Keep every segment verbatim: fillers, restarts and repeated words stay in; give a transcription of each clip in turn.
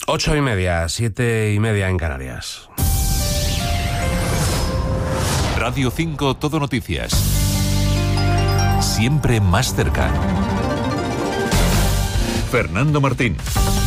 Ocho y media, siete y media en Canarias. Radio cinco Todo Noticias. Siempre más cerca. Fernando Martín.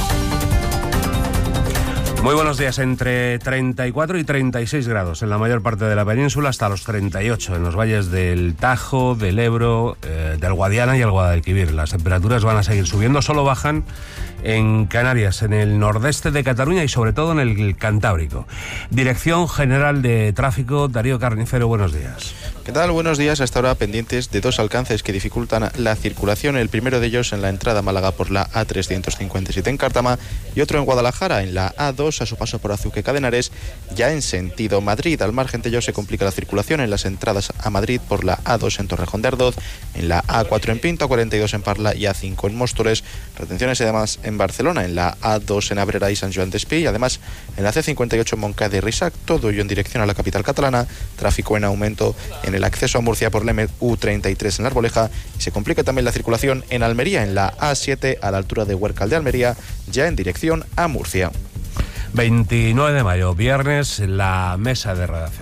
Muy buenos días. Entre treinta y cuatro y treinta y seis grados en la mayor parte de la península, hasta los treinta y ocho en los valles del Tajo, del Ebro, eh, del Guadiana y el Guadalquivir. Las temperaturas van a seguir subiendo, solo bajan en Canarias, en el nordeste de Cataluña y sobre todo en el Cantábrico. Dirección General de Tráfico, Darío Carnicero, buenos días. ¿Qué tal? Buenos días. Hasta ahora pendientes de dos alcances que dificultan la circulación. El primero de ellos en la entrada a Málaga por la A trescientos cincuenta y siete en Cártama y otro en Guadalajara en la A dos a su paso por Azuque Cadenares, ya en sentido Madrid. Al margen de ello se complica la circulación en las entradas a Madrid por la A dos en Torrejón de Ardoz, en la A cuatro en Pinto, A cuarenta y dos en Parla y A cinco en Móstoles. Retenciones además en Barcelona, en la A dos en Abrera y Sant Joan d'Espí, y además en la C cincuenta y ocho en Montcada y Risac, todo ello en dirección a la capital catalana. Tráfico en aumento en el acceso a Murcia por la U treinta y tres en La Arboleja, y se complica también la circulación en Almería, en la A siete a la altura de Huércal de Almería, ya en dirección a Murcia. veintinueve de mayo, viernes, la mesa de redacción.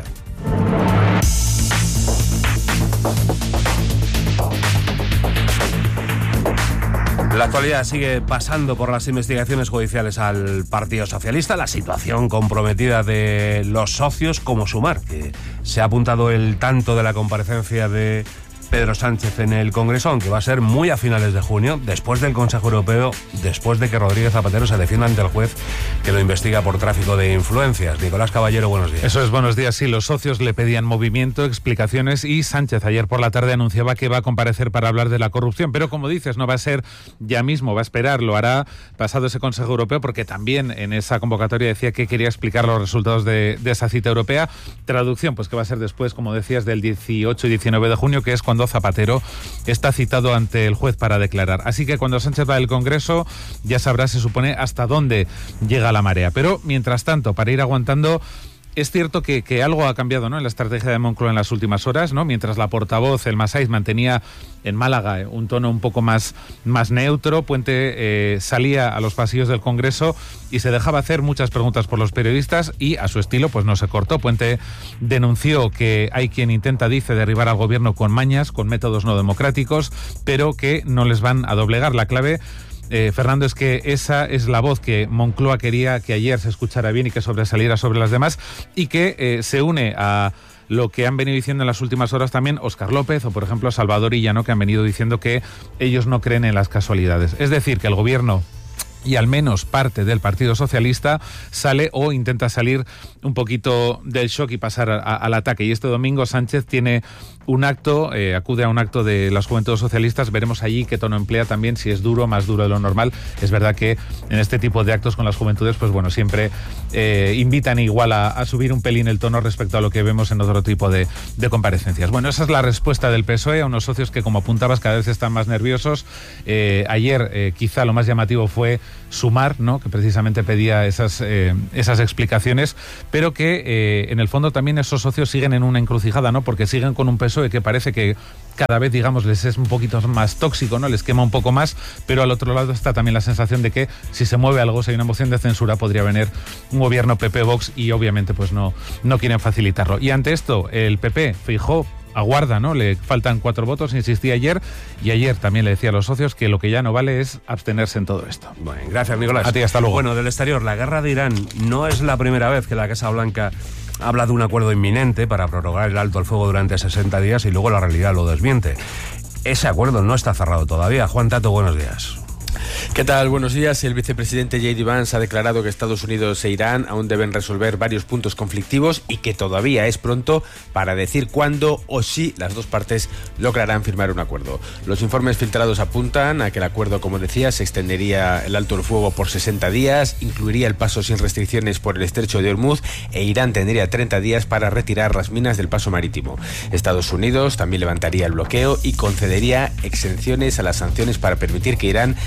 La actualidad sigue pasando por las investigaciones judiciales al Partido Socialista, la situación comprometida de los socios como Sumar, que se ha apuntado el tanto de la comparecencia de Pedro Sánchez en el Congreso, aunque va a ser muy a finales de junio, después del Consejo Europeo, después de que Rodríguez Zapatero se defienda ante el juez que lo investiga por tráfico de influencias. Nicolás Caballero, buenos días. Eso es, buenos días. Sí, los socios le pedían movimiento, explicaciones, y Sánchez ayer por la tarde anunciaba que va a comparecer para hablar de la corrupción, pero como dices, no va a ser ya mismo, va a esperar, lo hará pasado ese Consejo Europeo, porque también en esa convocatoria decía que quería explicar los resultados de, de esa cita europea. Traducción, pues que va a ser después, como decías, del dieciocho y diecinueve de junio, que es cuando Zapatero está citado ante el juez para declarar. Así que cuando Sánchez va al Congreso ya sabrá, se supone, hasta dónde llega la marea. Pero mientras tanto, para ir aguantando, es cierto que, que algo ha cambiado, ¿no?, en la estrategia de Moncloa en las últimas horas, ¿no? Mientras la portavoz, el Masaiz, mantenía en Málaga eh, un tono un poco más, más neutro, Puente eh, salía a los pasillos del Congreso y se dejaba hacer muchas preguntas por los periodistas y a su estilo pues no se cortó. Puente denunció que hay quien intenta, dice, derribar al gobierno con mañas, con métodos no democráticos, pero que no les van a doblegar. La clave, Eh, Fernando, es que esa es la voz que Moncloa quería que ayer se escuchara bien y que sobresaliera sobre las demás, y que eh, se une a lo que han venido diciendo en las últimas horas también Óscar López o, por ejemplo, Salvador Illa, que han venido diciendo que ellos no creen en las casualidades. Es decir, que el gobierno y al menos parte del Partido Socialista sale o intenta salir un poquito del shock y pasar a, a, al ataque. Y este domingo Sánchez tiene un acto, eh, acude a un acto de las Juventudes Socialistas. Veremos allí qué tono emplea también, si es duro, más duro de lo normal. Es verdad que en este tipo de actos con las juventudes, pues bueno, siempre eh, invitan igual a, a subir un pelín el tono respecto a lo que vemos en otro tipo de, de comparecencias. Bueno, esa es la respuesta del P S O E a unos socios que, como apuntabas, cada vez están más nerviosos. Eh, ayer eh, quizá lo más llamativo fue Sumar, ¿no?, que precisamente pedía esas, eh, esas explicaciones, pero que eh, en el fondo también esos socios siguen en una encrucijada, ¿no?, porque siguen con un P S O E que parece que cada vez, digamos, les es un poquito más tóxico, ¿no?, les quema un poco más, pero al otro lado está también la sensación de que si se mueve algo, si hay una moción de censura, podría venir un gobierno P P-Vox y obviamente pues no, no quieren facilitarlo. Y ante esto, el P P, Feijóo, aguarda, ¿no? Le faltan cuatro votos, insistí ayer, y ayer también le decía a los socios que lo que ya no vale es abstenerse en todo esto. Bueno, gracias, Nicolás. A ti, hasta luego. Bueno, del exterior, la guerra de Irán no es la primera vez que la Casa Blanca habla de un acuerdo inminente para prorrogar el alto al fuego durante sesenta días y luego la realidad lo desmiente. Ese acuerdo no está cerrado todavía. Juan Tato, buenos días. ¿Qué tal? Buenos días. El vicepresidente J D Vance ha declarado que Estados Unidos e Irán aún deben resolver varios puntos conflictivos y que todavía es pronto para decir cuándo o si las dos partes lograrán firmar un acuerdo. Los informes filtrados apuntan a que el acuerdo, como decía, se extendería el alto el fuego por sesenta días, incluiría el paso sin restricciones por el estrecho de Hormuz e Irán tendría treinta días para retirar las minas del paso marítimo. Estados Unidos también levantaría el bloqueo y concedería exenciones a las sanciones para permitir que Irán reanude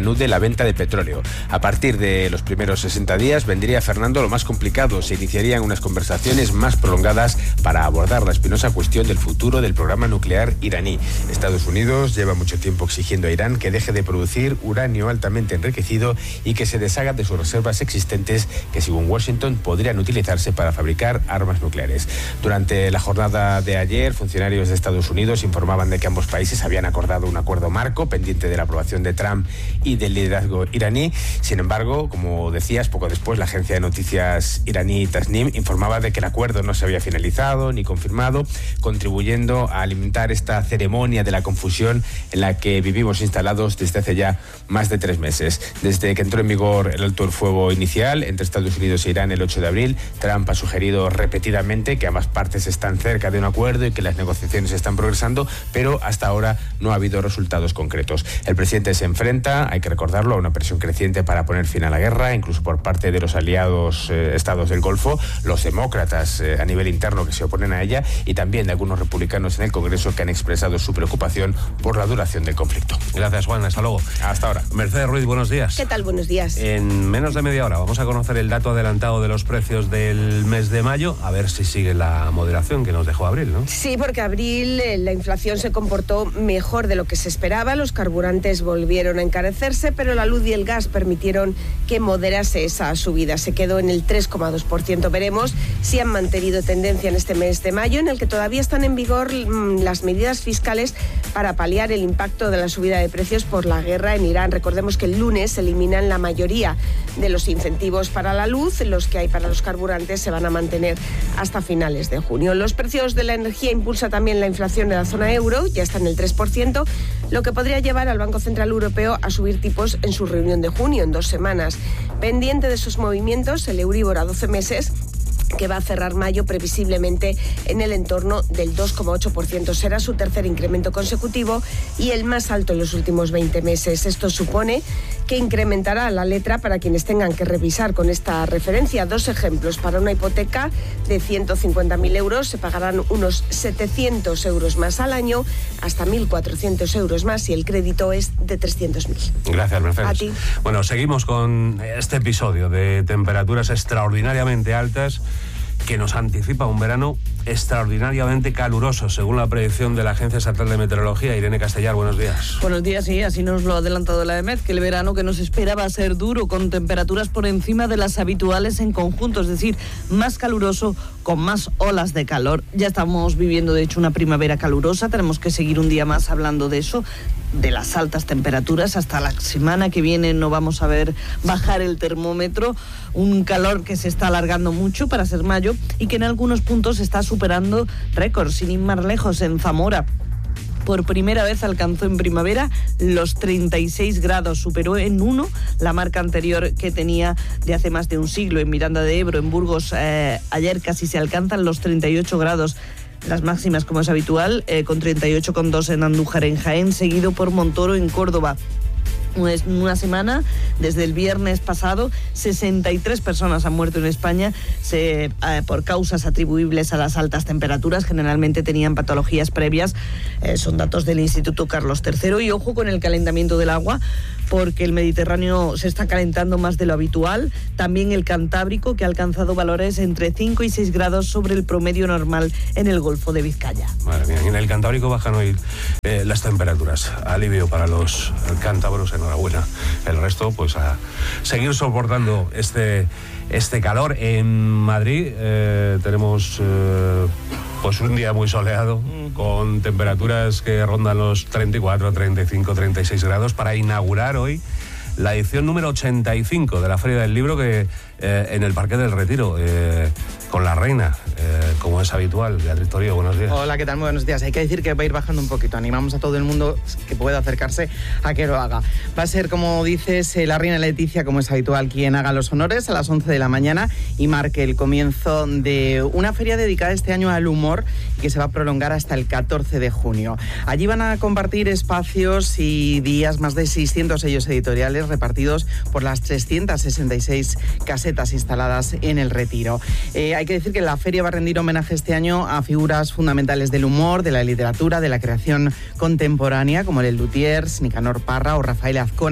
reanude la venta de petróleo. A partir de los primeros sesenta días vendría, Fernando, lo más complicado. Se iniciarían unas conversaciones más prolongadas para abordar la espinosa cuestión del futuro del programa nuclear iraní. Estados Unidos lleva mucho tiempo exigiendo a Irán que deje de producir uranio altamente enriquecido y que se deshaga de sus reservas existentes que, según Washington, podrían utilizarse para fabricar armas nucleares. Durante la jornada de ayer, funcionarios de Estados Unidos informaban de que ambos países habían acordado un acuerdo marco pendiente de la aprobación de Trump y del liderazgo iraní. Sin embargo, como decías, poco después la agencia de noticias iraní Tasnim informaba de que el acuerdo no se había finalizado ni confirmado, contribuyendo a alimentar esta ceremonia de la confusión en la que vivimos instalados desde hace ya más de tres meses. Desde que entró en vigor el alto el fuego inicial entre Estados Unidos e Irán el ocho de abril, Trump ha sugerido repetidamente que ambas partes están cerca de un acuerdo y que las negociaciones están progresando, pero hasta ahora no ha habido resultados concretos. El presidente se enfrenta, hay que recordarlo, a una presión creciente para poner fin a la guerra, incluso por parte de los aliados eh, estados del Golfo, los demócratas eh, a nivel interno que se oponen a ella y también de algunos republicanos en el Congreso que han expresado su preocupación por la duración del conflicto. Gracias, Juan. Hasta luego. Hasta ahora. Mercedes Ruiz, buenos días. ¿Qué tal? Buenos días. En menos de media hora vamos a conocer el dato adelantado de los precios del mes de mayo, a ver si sigue la moderación que nos dejó abril, ¿no? Sí, porque abril eh, la inflación se comportó mejor de lo que se esperaba, los carburantes volvieron a encarecerse, pero la luz y el gas permitieron que moderase esa subida. Se quedó en el tres coma dos por ciento. Veremos si han mantenido tendencia en este mes de mayo, en el que todavía están en vigor mmm, las medidas fiscales para paliar el impacto de la subida de precios por la guerra en Irán. Recordemos que el lunes se eliminan la mayoría de los incentivos para la luz, los que hay para los carburantes se van a mantener hasta finales de junio. Los precios de la energía impulsa también la inflación de la zona euro, ya está en el tres por ciento, lo que podría llevar al Banco Central Europeo a subir tipos en su reunión de junio, en dos semanas. Pendiente de sus movimientos, el Euribor a doce meses, que va a cerrar mayo previsiblemente en el entorno del dos coma ocho por ciento. Será su tercer incremento consecutivo y el más alto en los últimos veinte meses. Esto supone que incrementará la letra para quienes tengan que revisar con esta referencia. Dos ejemplos. Para una hipoteca de ciento cincuenta mil euros se pagarán unos setecientos euros más al año, hasta mil cuatrocientos euros más si el crédito es de trescientos mil. Gracias, Mercedes. A ti. Bueno, seguimos con este episodio de temperaturas extraordinariamente altas que nos anticipa un verano extraordinariamente caluroso, según la predicción de la Agencia Estatal de Meteorología. Irene Castellar, buenos días. Buenos días, sí, así nos lo ha adelantado la E M E D, que el verano que nos espera va a ser duro, con temperaturas por encima de las habituales en conjunto, es decir, más caluroso, con más olas de calor. Ya estamos viviendo, de hecho, una primavera calurosa, tenemos que seguir un día más hablando de eso, de las altas temperaturas. Hasta la semana que viene no vamos a ver bajar el termómetro, un calor que se está alargando mucho para ser mayo y que en algunos puntos está superando récords, sin ir más lejos. En Zamora, por primera vez alcanzó en primavera los treinta y seis grados, superó en uno la marca anterior que tenía de hace más de un siglo. En Miranda de Ebro, en Burgos, eh, ayer casi se alcanzan los treinta y ocho grados. Las máximas, como es habitual, eh, con treinta y ocho coma dos en Andújar, en Jaén, seguido por Montoro, en Córdoba. En una semana, desde el viernes pasado, sesenta y tres personas han muerto en España se, eh, por causas atribuibles a las altas temperaturas. Generalmente tenían patologías previas, eh, son datos del Instituto Carlos tercero. Y ojo con el calentamiento del agua, porque el Mediterráneo se está calentando más de lo habitual. También el Cantábrico, que ha alcanzado valores entre cinco y seis grados sobre el promedio normal en el Golfo de Vizcaya. Madre mía, en el Cantábrico bajan hoy eh, las temperaturas. Alivio para los cántabros, enhorabuena. El resto, pues a seguir soportando este, este calor. En Madrid eh, tenemos eh, pues un día muy soleado, con temperaturas que rondan los treinta y cuatro, treinta y cinco, treinta y seis grados, para inaugurar hoy la edición número ochenta y cinco de la Feria del Libro, que eh, en el Parque del Retiro, eh, con la reina, eh, como es habitual. Beatriz Torío, buenos días. Hola, ¿qué tal? Muy buenos días. Hay que decir que va a ir bajando un poquito. Animamos a todo el mundo que pueda acercarse a que lo haga. Va a ser, como dices, la reina Leticia, como es habitual, quien haga los honores a las once de la mañana y marque el comienzo de una feria dedicada este año al humor y que se va a prolongar hasta el catorce de junio. Allí van a compartir espacios y días más de seiscientos sellos editoriales repartidos por las trescientas sesenta y seis casetas instaladas en el Retiro. Eh, hay que decir que la feria va a rendir homenaje este año a figuras fundamentales del humor, de la literatura, de la creación contemporánea, como el Lutiers, Nicanor Parra o Rafael Azcona,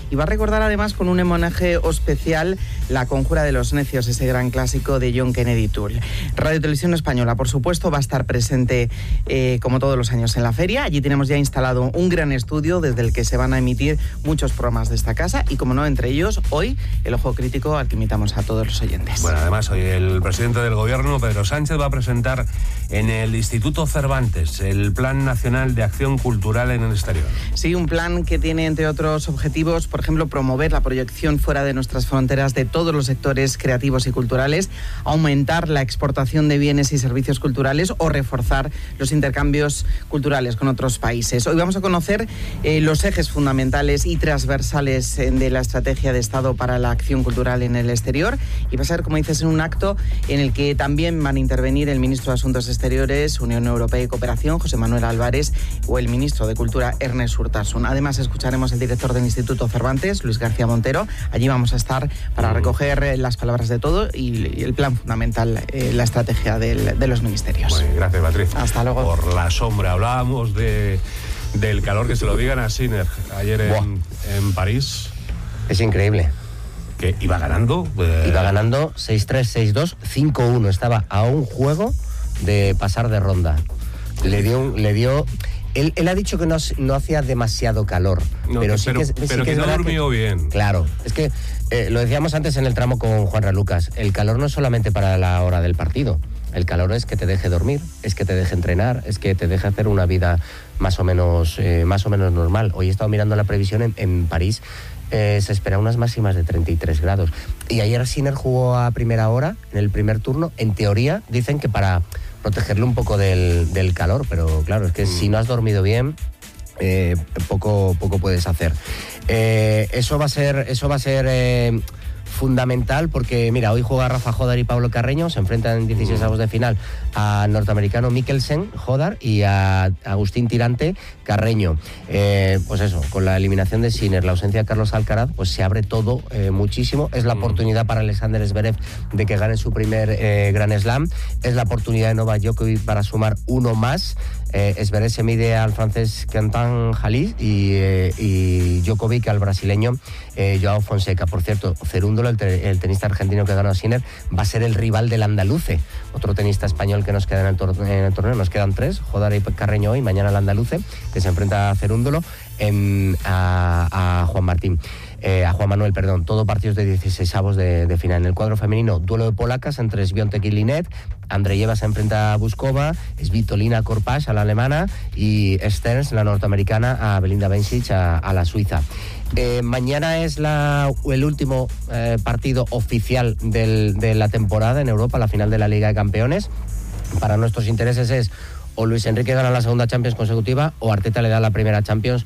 y va a recordar además con un homenaje especial La Conjura de los Necios, ese gran clásico de John Kennedy Toole. Radio Televisión Española, por supuesto, va a estar presente eh, como todos los años en la feria. Allí tenemos ya instalado un gran estudio desde el que se van a emitir muchos programas de esta casa y, como no, entre ellos, hoy, el Ojo Crítico al que invitamos a todos los oyentes. Bueno, además, hoy el presidente del Gobierno, Pedro Sánchez, va a presentar en el Instituto Cervantes el Plan Nacional de Acción Cultural en el Exterior. Sí, un plan que tiene, entre otros objetivos, por ejemplo, promover la proyección fuera de nuestras fronteras de todos los sectores creativos y culturales, aumentar la exportación de bienes y servicios culturales o reforzar los intercambios culturales con otros países. Hoy vamos a conocer eh, los ejes fundamentales y transversales eh, de la estrategia de Estado para la acción cultural en el exterior, y va a ser, como dices, en un acto en el que también van a intervenir el ministro de Asuntos Exteriores, Unión Europea y Cooperación, José Manuel Álvarez, o el ministro de Cultura, Ernest Urtasun. Además, escucharemos al director del Instituto Cervantes, Luis García Montero. Allí vamos a estar para recoger las palabras de todo y, y el plan fundamental, eh, la estrategia del, de los ministerios. Bueno, gracias, Beatriz. Hasta luego. Por la sombra. Hablábamos de, del calor, que se lo digan a Sinner ayer en, en París. Es increíble. Que iba ganando. Eh... Iba ganando seis tres, seis dos, cinco uno. Estaba a un juego de pasar de ronda. Le dio... Un, le dio él, él ha dicho que no, no hacía demasiado calor. No, pero que, sí pero, que, sí pero que, que es no durmió que, bien. Claro. Es que eh, lo decíamos antes en el tramo con Juanra Lucas. El calor no es solamente para la hora del partido. El calor es que te deje dormir, es que te deje entrenar, es que te deje hacer una vida más o menos, eh, más o menos normal. Hoy he estado mirando la previsión en, en París. Eh, se espera unas máximas de treinta y tres grados. Y ayer Sinner jugó a primera hora, en el primer turno. En teoría, dicen que para protegerle un poco del, del calor, pero claro, es que mm. si no has dormido bien, eh, poco, poco puedes hacer. Eh, eso va a ser, eso va a ser eh, fundamental, porque mira, hoy juega Rafa Jodar y Pablo Carreño, se enfrentan en dieciséis avos de final al norteamericano Mikkelsen, Jodar, y a Agustín Tirante, Carreño. Eh, pues eso, con la eliminación de Sinner, la ausencia de Carlos Alcaraz, pues se abre todo eh, muchísimo. Es la oportunidad para Alexander Zverev de que gane su primer eh, Grand Slam, es la oportunidad de Novak Djokovic para sumar uno más. Eh, Zverev se mide al francés Quentin Halys y, eh, y Djokovic al brasileño eh, Joao Fonseca. Por cierto, Cerúndolo, el, te, el tenista argentino que ganó a Sinner, va a ser el rival del andaluce, otro tenista español que nos queda en el, tor- en el torneo. Nos quedan tres, Jodar y Carreño hoy, mañana el andaluce, que se enfrenta a Cerúndolo, en, a, a Juan Martín. Eh, a Juan Manuel, perdón, todo partidos de dieciséis avos de, de final. En el cuadro femenino, duelo de polacas entre Swiatek y Linet. Andreyeva se enfrenta a Buskova, Svitolina Korpach a la alemana y Stearns, la norteamericana, a Belinda Bencic, a, a la suiza. Eh, mañana es la, el último eh, partido oficial del, de la temporada en Europa, la final de la Liga de Campeones. Para nuestros intereses es o Luis Enrique gana la segunda Champions consecutiva o Arteta le da la primera Champions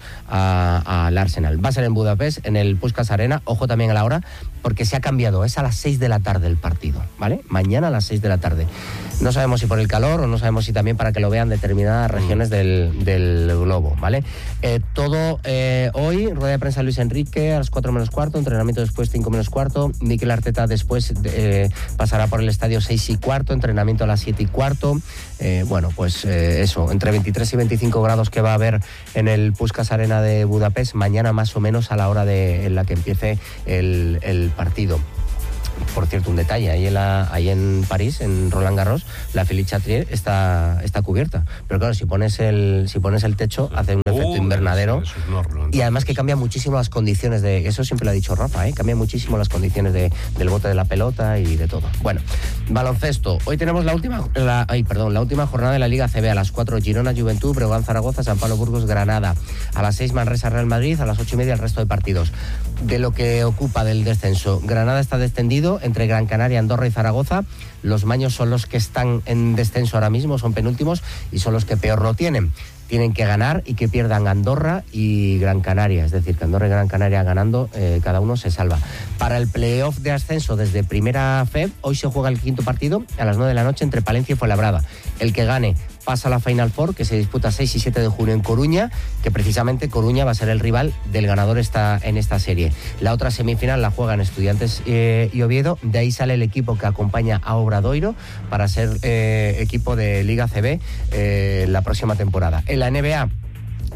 al Arsenal. Va a ser en Budapest, en el Puskás Arena. Ojo también a la hora, porque se ha cambiado. Es a las seis de la tarde el partido, ¿vale? Mañana a las seis de la tarde. No sabemos si por el calor o no sabemos si también para que lo vean determinadas regiones del, del globo, ¿vale? Eh, todo eh, hoy, rueda de prensa Luis Enrique a las cuatro menos cuarto, entrenamiento después cinco menos cuarto. Mikel Arteta después eh, pasará por el estadio seis y cuarto, entrenamiento a las siete y cuarto. Eh, bueno, pues eh, eso, entre veintitrés y veinticinco grados que va a haber en el Puskás Arena de Budapest, mañana más o menos a la hora de, en la que empiece el, el partido. Por cierto, un detalle, ahí en, la, ahí en París, en Roland Garros, la Philippe Chatrier está, está cubierta. Pero claro, si pones el, si pones el techo, hace un efecto uh, invernadero. Eso, eso es no, no, y además que cambia muchísimo las condiciones de... Eso siempre lo ha dicho Rafa, ¿eh? Cambia muchísimo las condiciones de, del bote de la pelota y de todo. Bueno, baloncesto. Hoy tenemos la última, la, ay, perdón, la última jornada de la Liga A C B. A las cuatro, Girona, Juventud, Breogán, Zaragoza, San Pablo, Burgos, Granada. A las seis, Manresa, Real Madrid. A las ocho y media, el resto de partidos. De lo que ocupa del descenso, Granada está descendido entre Gran Canaria, Andorra y Zaragoza. Los maños son los que están en descenso ahora mismo, son penúltimos y son los que peor lo tienen. Tienen que ganar y que pierdan Andorra y Gran Canaria, es decir, que Andorra y Gran Canaria ganando, eh, cada uno se salva. Para el playoff de ascenso desde Primera F E B, hoy se juega el quinto partido a las nueve de la noche entre Palencia y Fuenlabrada. El que gane pasa a la Final Four, que se disputa seis y siete de junio en Coruña, que precisamente Coruña va a ser el rival del ganador esta, en esta serie. La otra semifinal la juegan Estudiantes eh, y Oviedo, de ahí sale el equipo que acompaña a Obradoiro para ser eh, equipo de Liga A C B eh, la próxima temporada. En la N B A,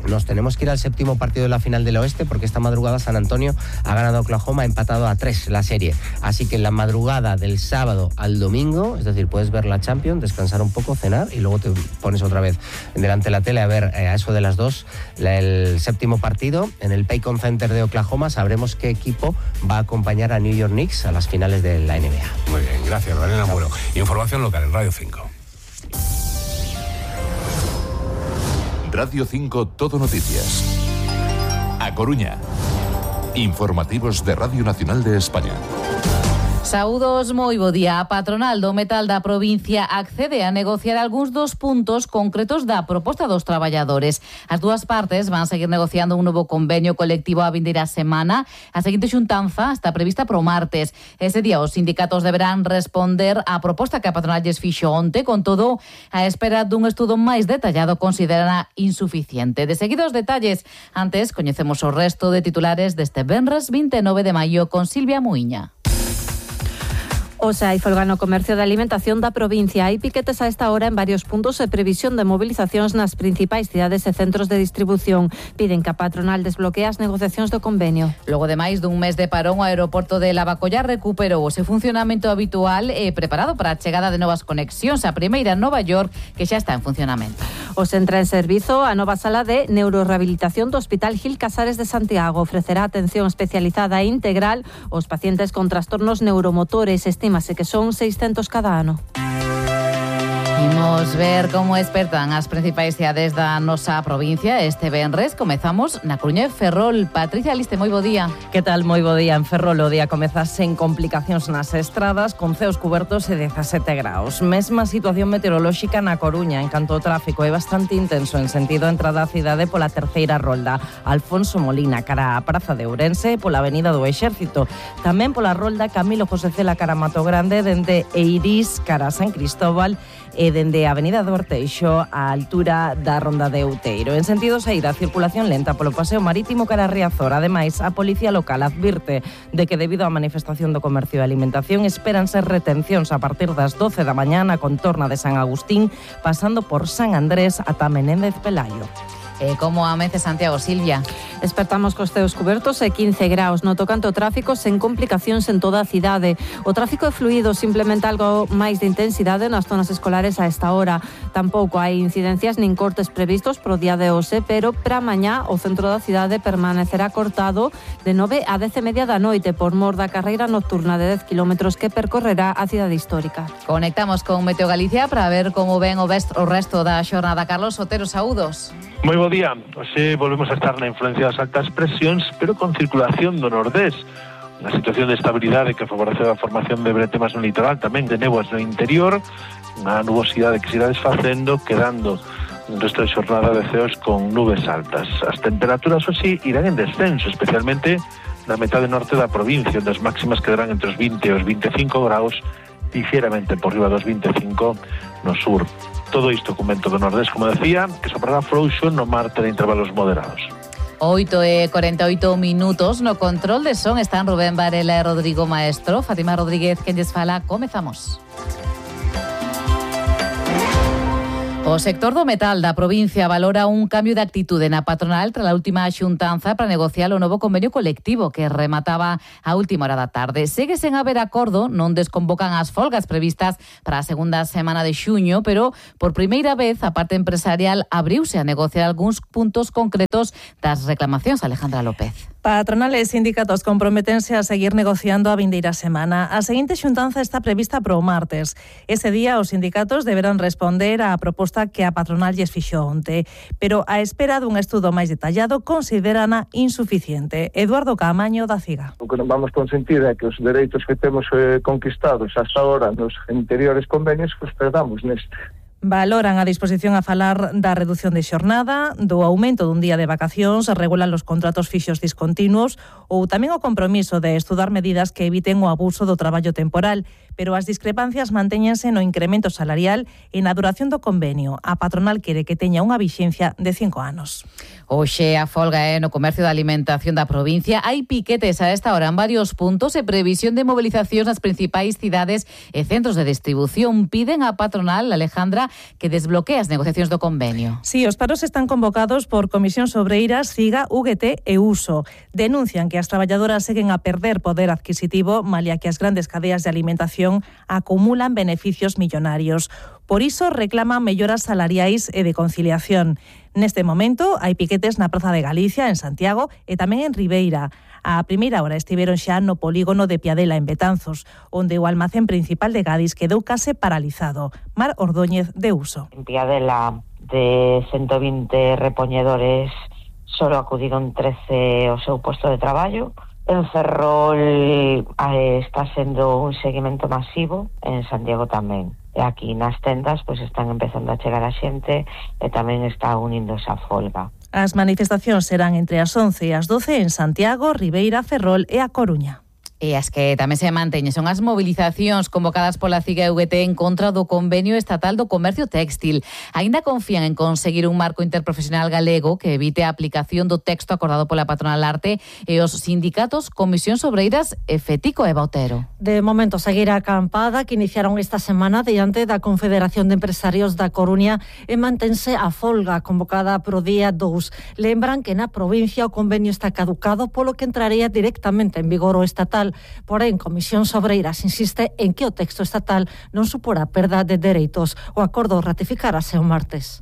nos tenemos que ir al séptimo partido de la final del oeste, porque esta madrugada San Antonio ha ganado a Oklahoma, ha empatado a tres la serie. Así que en la madrugada del sábado al domingo, es decir, puedes ver la Champions, descansar un poco, cenar y luego te pones otra vez delante de la tele a ver eh, a eso de las dos la, el séptimo partido en el Paycon Center de Oklahoma. Sabremos qué equipo va a acompañar a New York Knicks a las finales de la N B A. Muy bien, gracias, Lorena. Bueno, información local en Radio cinco. Radio cinco Todo Noticias. A Coruña. Informativos de Radio Nacional de España. Saúdos, moi bo día. A patronal do metal da provincia accede a negociar algúns dos puntos concretos da proposta dos traballadores. As dúas partes van seguir negociando un novo convenio colectivo a vindeira semana. A seguinte xuntanza está prevista pro martes. Ese día os sindicatos deberán responder á proposta que a patronal lles fixo onte. Con todo, a espera dun estudo máis detallado considerará insuficiente. De seguido os detalles, antes coñecemos o resto de titulares deste venres vinte e nove de maio con Silvia Muiña. Oxa hai folga no comercio de alimentación da provincia. Hai piquetes a esta hora en varios puntos e previsión de movilizacións nas principais cidades e centros de distribución. Piden que a patronal desbloquee as negociacións do convenio. Logo de máis dun mes de parón, o aeroporto de Lavacolla recuperou o seu funcionamento habitual e preparado para a chegada de novas conexións. A primeira en Nova York, que xa está en funcionamento. Os entra en servizo a nova sala de neurorehabilitación do Hospital Gil Casares de Santiago. Ofrecerá atención especializada e integral aos pacientes con trastornos neuromotores. Estímase que son seiscentos cada ano. Imos ver como espertan as principais cidades da nosa provincia este venres. Comezamos na Coruña e Ferrol. Patricia Liste, moi bo día. Que tal? Moi bo día en Ferrol. O día comeza sen complicacións nas estradas, con ceos cubertos e dezasete graus. Mesma situación meteorolóxica na Coruña, en canto ao tráfico é bastante intenso en sentido entrada á cidade pola terceira rolda Alfonso Molina cara á Praza de Ourense e pola Avenida do Exército. Tamén pola rolda Camilo José Cela cara a Mato Grande, dende Eirís cara a San Cristóbal e dende a Avenida do Orteixo á altura da Ronda de Outeiro. En sentido saída, circulación lenta polo paseo marítimo cara a Riazor. Ademais, a Policía Local advirte de que debido á manifestación do comercio e alimentación espéranse retencións a partir das doce da mañá na contorna de San Agustín, pasando por San Andrés ata Menéndez Pelayo. Eh, como amece Santiago, Silvia? Espertamos cos ceos cubertos e quince graus. No tocante ao tráfico, sen complicacións en toda a cidade. O tráfico é fluido, simplemente algo máis de intensidade nas zonas escolares a esta hora. Tampouco hai incidencias nin cortes previstos pro día de hoxe, pero para mañá o centro da cidade permanecerá cortado de nove a dez e media da noite por mor da carreira nocturna de dez kilómetros que percorrerá a cidade histórica. Conectamos con Meteo Galicia para ver como ven o, best, o resto da xornada. Carlos Otero, saúdos. Moi bo día. Hoxe volvemos a estar na influencia das altas presións, pero con circulación do nordés. Unha situación de estabilidade que favorece a formación de bretemas no litoral, tamén de néboas no interior, unha nubosidade que se irá desfacendo, quedando un resto de xornada de ceos con nubes altas. As temperaturas, hoxe, irán en descenso, especialmente na metade norte da provincia, onde as máximas quedarán entre os vinte e os veinticinco graus, ligeramente por riba dos veinticinco no sur. Todo isto con vento do nordés, como decía, que soprará frouxo no martes de intervalos moderados. oito e cuarenta e oito minutos. No control de son están Rubén Varela e Rodrigo Maestro. Fátima Rodríguez, quen lles fala. Comezamos. O sector do metal da provincia valora un cambio de actitude na patronal tras a última xuntanza para negociar o novo convenio colectivo que remataba a última hora da tarde. Segue sen haber acordo, non desconvocan as folgas previstas para a segunda semana de xuño, pero por primeira vez a parte empresarial abriuse a negociar algúns puntos concretos das reclamacións. Alejandra López. Patronal e sindicatos comprométense a seguir negociando a vindeira semana. A seguinte xuntanza está prevista para o martes. Ese día os sindicatos deberán responder á proposta que a patronal lles fixo onte, pero a espera dun estudo máis detallado considerana insuficiente. Eduardo Caamaño, da CIGA. O que non vamos consentir é que os dereitos que temos eh, conquistados hasta ahora nos anteriores convenios, pues perdamos neste. Valoran a disposición a falar da reducción de xornada, do aumento dun día de vacacións, regulan os contratos fixos discontinuos ou tamén o compromiso de estudar medidas que eviten o abuso do traballo temporal, pero as discrepancias mantéñense no incremento salarial e na duración do convenio. A patronal quere que teña unha vixencia de cinco anos. Hoxe a folga é no comercio de alimentación da provincia. Hai piquetes a esta hora en varios puntos e previsión de movilizacións nas principais cidades e centros de distribución. Piden á patronal, Alejandra, Patricia, que desbloquea as negociacións do convenio. Sí, os paros están convocados por Comisión Obreiras, CIGA, U G T e Uso. Denuncian que as traballadoras seguen a perder poder adquisitivo, malia que as grandes cadeas de alimentación acumulan beneficios millonarios. Por iso reclaman melloras salariais e de conciliación. Neste momento hai piquetes na Praza de Galicia, en Santiago, e tamén en Ribeira. A primeira hora estiveron xa no polígono de Piadela, en Betanzos, onde o almacén principal de Gadis quedou case paralizado. Mar Ordóñez, de Uso. En Piadela, de ciento veinte repoñedores, solo acudiron trece ao seu posto de traballo. En Ferrol eh, está sendo un seguimento masivo, en Santiago tamén. E aquí nas tendas pois están empezando a chegar a xente e tamén está uníndose a folga. As manifestacións serán entre as once e as doce en Santiago, Ribeira, Ferrol e A Coruña. E as que tamén se manteñen son as movilizacións convocadas pola CIGA e U G T en contra do Convenio Estatal do Comercio Téxtil. Aínda confían en conseguir un marco interprofesional galego que evite a aplicación do texto acordado pola patronal Arte e os sindicatos Comisión Obreiras e Fetico e Bautero. De momento, seguir a acampada que iniciaron esta semana diante da Confederación de Empresarios da Coruña e mantense a folga convocada pro día dous. Lembran que na provincia o convenio está caducado, polo que entraría directamente en vigor o estatal. Porén, Comisión Obreiras insiste en que o texto estatal non supora perda de dereitos. O acordo ratificarase o martes.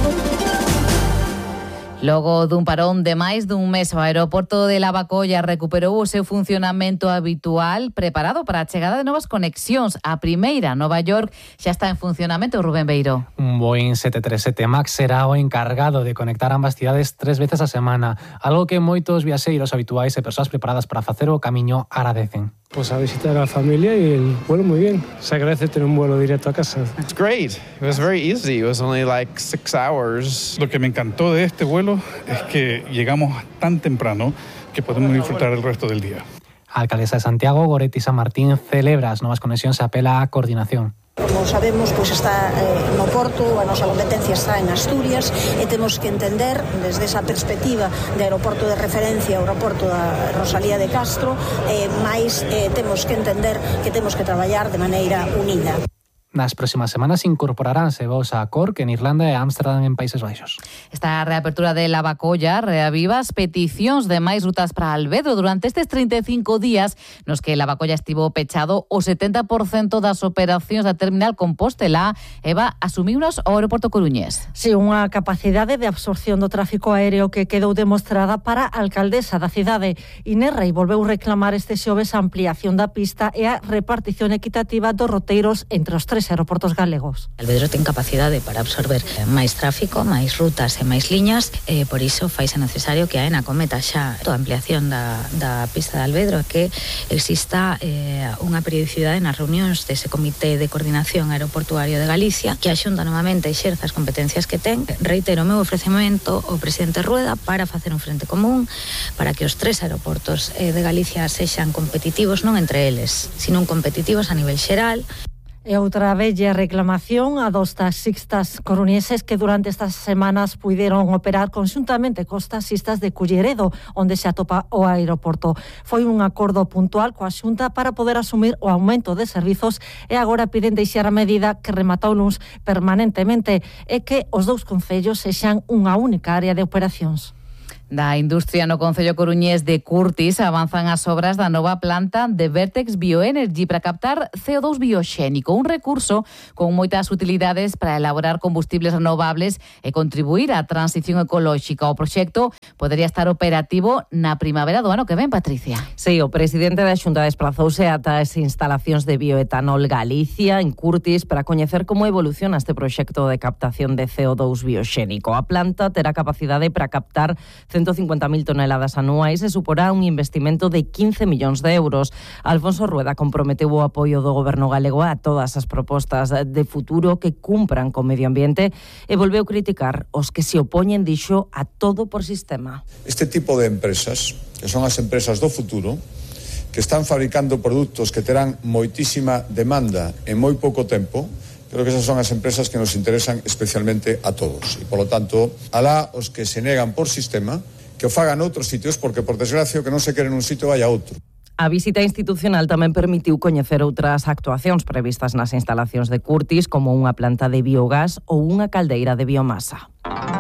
Logo dun parón de máis dun mes, o aeroporto de Lavacolla recuperou o seu funcionamento habitual, preparado para a chegada de novas conexións. A primeira, Nova York, xa está en funcionamento. Rubén Beiro. Un Boeing sete tres sete Max será o encargado de conectar ambas cidades tres veces a semana, algo que moitos viaxeiros habituais e persoas preparadas para facer o camiño agradecen. Pues a visitar a la familia y el vuelo muy bien. Se agradece tener un vuelo directo a casa. It's great. It was very easy. It was only like six hours. Lo que me encantó de este vuelo es que llegamos tan temprano que podemos disfrutar el resto del día. A alcaldesa de Santiago, Goretti San Martín, celebra as novas conexións e apela á coordinación. Como sabemos, pois está eh, no Porto, a nosa competencia está en Asturias e temos que entender desde esa perspectiva de aeroporto de referencia, o aeroporto da Rosalía de Castro, eh, máis eh, temos que entender que temos que traballar de maneira unida. Nas próximas semanas incorporaránse voos a Cork en Irlanda e Ámsterdam en Países Baixos. Esta reapertura de Lavacolla reaviva as peticións de máis rutas para Alvedro durante estes trinta e cinco días nos que Lavacolla estivo pechado. O setenta por cento das operacións da terminal Compostela, Eva, asumiunos ao aeroporto coruñés. Si, unha capacidade de absorción do tráfico aéreo que quedou demostrada para a alcaldesa da cidade. Inés Rei volveu reclamar este xoves a ampliación da pista e a repartición equitativa dos roteiros entre os tres aeroportos galegos. Alvedro ten capacidade para absorber máis tráfico, máis rutas e máis liñas, e por iso faise necesario que a AENA cometa xa a ampliación da, da pista de Alvedro, que exista eh, unha periodicidade nas reunións dese Comité de Coordinación Aeroportuario de Galicia, que a Xunta novamente exerza as competencias que ten. Reitero o meu ofrecemento ao presidente Rueda para facer un frente común para que os tres aeroportos eh, de Galicia sexan competitivos, non entre eles, sino competitivos a nivel xeral. E outra bella reclamación a dos taxistas coruñeses que durante estas semanas puideron operar conxuntamente cos taxistas de Culleredo, onde se atopa o aeroporto. Foi un acordo puntual coa Xunta para poder asumir o aumento de servizos e agora piden deixar a medida que rematou luns permanentemente e que os dous concellos sexan unha única área de operacións. Da industria no Concello coruñés de Curtis avanzan as obras da nova planta de Vertex Bioenergy para captar C O dos bioxénico, un recurso con moitas utilidades para elaborar combustibles renovables e contribuir á transición ecolóxica. O proxecto podería estar operativo na primavera do ano que ven, Patricia. Sí, o presidente da Xunta desplazouse ata as instalacións de bioetanol Galicia en Curtis para coñecer como evoluciona este proxecto de captación de C O dos bioxénico. A planta terá capacidade para captar ciento cincuenta mil toneladas anuais e suporá un investimento de quince millóns de euros. Alfonso Rueda comprometeu o apoio do goberno galego a todas as propostas de futuro que cumpran co medio ambiente e volveu criticar os que se opoñen, dixo, a todo por sistema. Este tipo de empresas, que son as empresas do futuro, que están fabricando produtos que terán moitísima demanda en moi pouco tempo, creo que esas son as empresas que nos interesan especialmente a todos. E, polo tanto, alá os que se negan por sistema, que o fagan outros sitios, porque, por desgracia, o que non se quere nun sitio vai a outro. A visita institucional tamén permitiu coñecer outras actuacións previstas nas instalacións de Curtis, como unha planta de biogás ou unha caldeira de biomasa.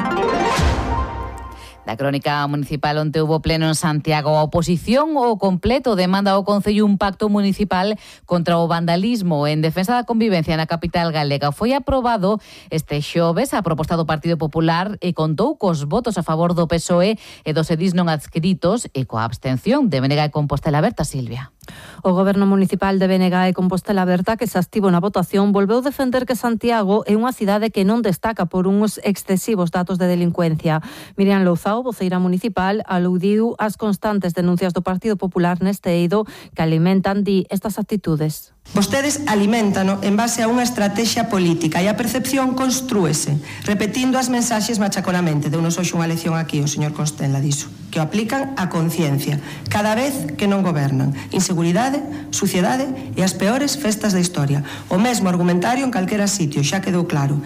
Da crónica municipal onte hubo pleno en Santiago. A oposición ao completo demanda ao Concello un pacto municipal contra o vandalismo en defensa da convivencia na capital galega. Foi aprobado este xoves a proposta do Partido Popular e contou cos votos a favor do P S O E e dos edís non adscritos e coa abstención de B N G e Compostela Berta. Silvia. O Goberno Municipal de B N G e Compostela Berta, que se activo na votación, volveu defender que Santiago é unha cidade que non destaca por uns excesivos datos de delincuencia. Miriam Louzao, voceira municipal, aludiu ás constantes denuncias do Partido Popular neste eido que alimentan, di, estas actitudes. Vostedes aliméntano en base a unha estrategia política e a percepción construese, repetindo as mensaxes machaconamente. Deunos hoxe unha lección aquí o señor Constela diso, que o aplican a conciencia cada vez que non gobernan. Inseguridade, suciedade e as peores festas da historia. O mesmo argumentario en calquera sitio, xa quedou claro.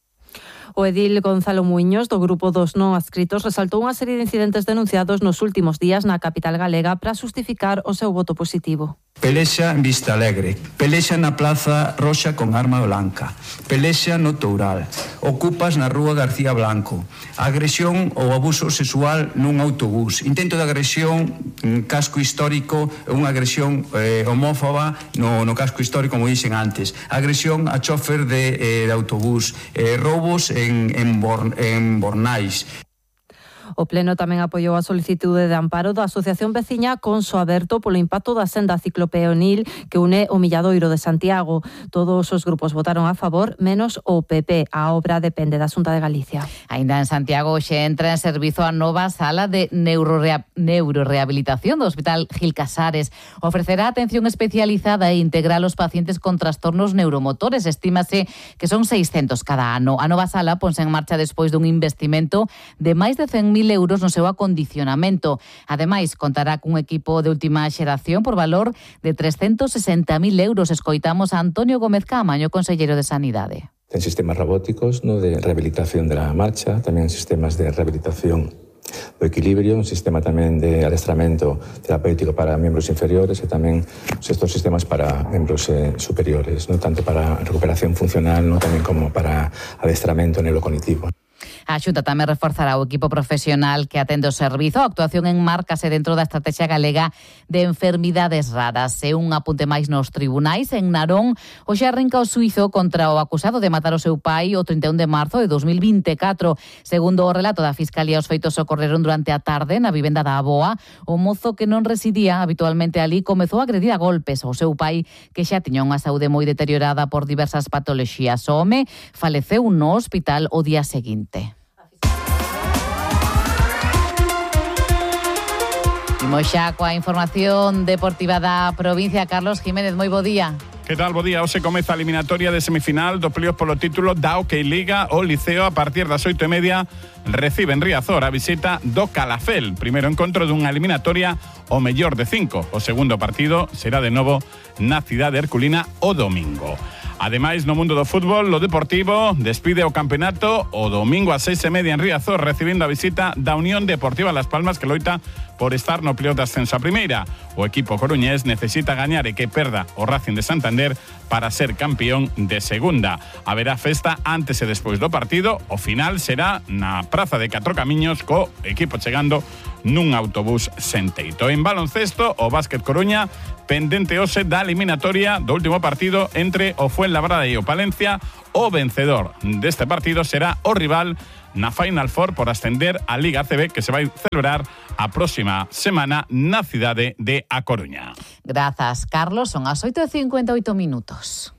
O edil Gonzalo Muiños, do grupo dos non adscritos, resaltou unha serie de incidentes denunciados nos últimos días na capital galega para justificar o seu voto positivo. Pelexa en Vista Alegre, pelexa na Plaza Roxa con arma blanca, pelexa no Toural, ocupas na Rúa García Blanco, agresión ou abuso sexual nun autobús, intento de agresión en casco histórico, unha agresión eh, homófoba no, no casco histórico, como dixen antes, agresión a chofer de, eh, de autobús, eh, roubos en, en, Born, en Bornais. O Pleno tamén apoiou a solicitude de amparo da Asociación Veciña Conso Aberto polo impacto da senda ciclopeonil que une o Milladoiro de Santiago. Todos os grupos votaron a favor, menos o P P. A obra depende da Xunta de Galicia. Aínda en Santiago xe entra en servizo a nova sala de neurorea- neurorehabilitación do Hospital Gil Casares. Ofrecerá atención especializada e integral aos pacientes con trastornos neuromotores. Estímase que son seiscentos cada ano. A nova sala ponse en marcha despois dun investimento de máis de cen mil euros no seu acondicionamento. Ademais, contará cun equipo de última xeración por valor de trescentos sesenta mil euros. Escoitamos a Antonio Gómez Caamaño, conselleiro de Sanidade. Ten sistemas robóticos, ¿no?, de rehabilitación de la marcha, tamén sistemas de rehabilitación do equilibrio, un sistema tamén de adestramento terapéutico para membros inferiores e tamén estos sistemas para membros eh, superiores, ¿no?, tanto para recuperación funcional, ¿no?, tamén como para adestramento neurocognitivo. A Xunta tamén reforzará o equipo profesional que atende o servizo. A actuación enmárcase dentro da Estrategia Galega de Enfermidades Raras. E un apunte máis nos tribunais. En Narón, hoxe arrinca o suizo contra o acusado de matar o seu pai o trinta e un de marzo de dos mil vinte e catro. Segundo o relato da Fiscalía, os feitos ocorreron durante a tarde na vivenda da avoa. O mozo que non residía habitualmente ali comezou a agredir a golpes ao seu pai, que xa tiña unha saúde moi deteriorada por diversas patoloxías. O home faleceu no hospital o día seguinte. Imos xa coa información deportiva da provincia. Carlos Jiménez, moi bo día. Que tal, bo día? Hoxe comeza a eliminatoria de semifinal do playoff polo título da Hockey Liga. O Liceo, a partir das oito e media, recibe en Riazor a visita do Calafel. Primeiro encontro dunha eliminatoria o mellor de cinco. O segundo partido será de novo na cidade herculina o domingo. Ademais, no mundo do fútbol, o Deportivo despide o campeonato o domingo a seis e media en Riazor, recibindo a visita da Unión Deportiva Las Palmas, que loita por estar no playoff de ascenso a primeira. O equipo coruñés necesita gañar e que perda o Racing de Santander para ser campeón de segunda. Haberá festa antes e despois do partido. O final será na Praza de Catro Camiños, co equipo chegando nun autobús sen teito. En baloncesto, o Básquet Coruña pendente hoxe da eliminatoria do último partido entre o Fuenlabrada e o Palencia. O vencedor deste partido será o rival na Final Four por ascender á Liga A C B, que se vai celebrar a próxima semana na cidade de A Coruña. Grazas, Carlos. Son as oito e cincuenta e oito minutos.